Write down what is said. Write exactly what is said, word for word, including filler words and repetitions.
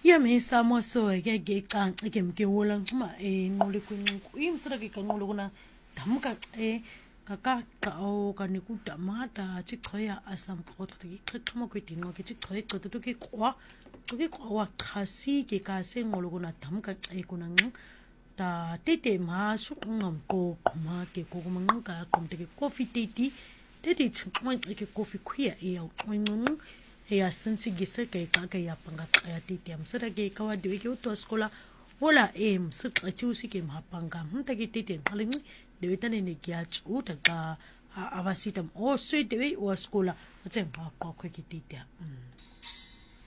ya me samo so ke ke cang ke mke wola ma e ngole ku nku im sara ke ngole kuna damka e kaka ka o ka ne ku tamata chi khoya asam ko to ki khama ku tingo ke chi khoy to to ke kwa to ke kwa khasi ke ka se ngole kuna damka e kuna ng ta tete ma su ngam ko ma ke ko ma ng ka kom te ke coffee tete tete chma ke coffee khia e au ngong ya sensi gise ke ka ke ya panga ya tete am sara ke ka wa de ke to skola wala em su ka chi usi ke ma panga mta ke tete haling de tane ne kya chu ta ka avasitam o sui de wa skola achen ba ko ke tete